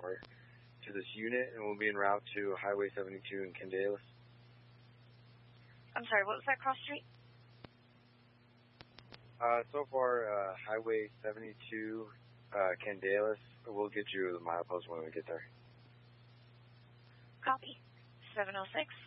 far to this unit, and we'll be en route to Highway 72 in Candelas. I'm sorry, what was that cross street? So far, Highway 72, Candelas. We'll get you the milepost when we get there. Copy. 706.